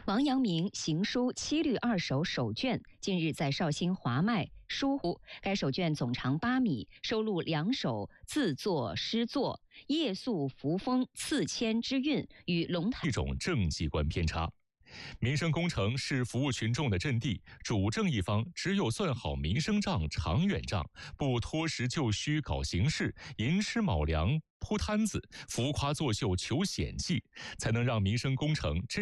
王阳明行书七律二首首卷近日在绍兴华迈书湖，该手卷总长8米，收录2首自作诗作《夜宿扶风赐签之韵》与龙潭一种政绩观偏差。民生工程是服务群众的阵地，主政一方只有算好民生账、长远账，不脱实就虚搞形式、寅吃卯粮铺摊子、浮夸作秀求显绩，才能让民生工程真